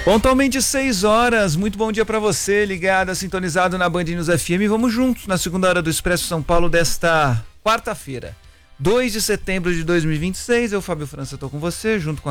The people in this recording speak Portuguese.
Pontualmente 6 horas, muito bom dia para você, ligado, sintonizado na Band News FM. Vamos juntos na segunda hora do Expresso São Paulo desta quarta-feira, 2 de setembro de 2026. Eu, Fábio França, estou com você, junto com